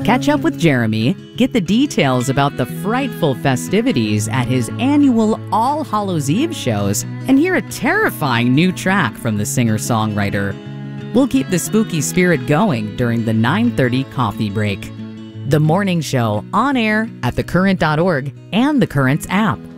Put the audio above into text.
Catch up with Jeremy, get the details about the frightful festivities at his annual All Hallows Eve shows, and hear a terrifying new track from the singer-songwriter. We'll keep the spooky spirit going during the 9:30 coffee break. The Morning Show, on air at thecurrent.org and the Currents app.